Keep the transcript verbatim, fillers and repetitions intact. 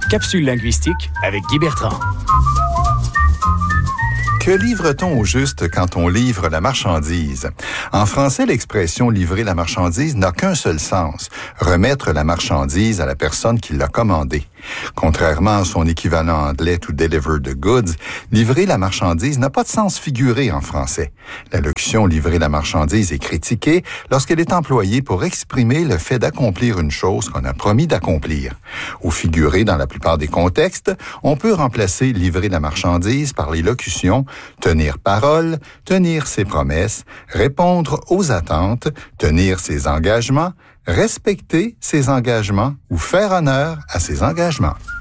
Capsule linguistique avec Guy Bertrand. Que livre-t-on au juste quand on livre la marchandise? En français, l'expression « livrer la marchandise » n'a qu'un seul sens, remettre la marchandise à la personne qui l'a commandée. Contrairement à son équivalent anglais « to deliver the goods », livrer la marchandise n'a pas de sens figuré en français. La locution « livrer la marchandise » est critiquée lorsqu'elle est employée pour exprimer le fait d'accomplir une chose qu'on a promis d'accomplir. Au figuré, dans la plupart des contextes, on peut remplacer « livrer la marchandise » par les locutions tenir parole, tenir ses promesses, répondre aux attentes, tenir ses engagements, respecter ses engagements ou faire honneur à ses engagements.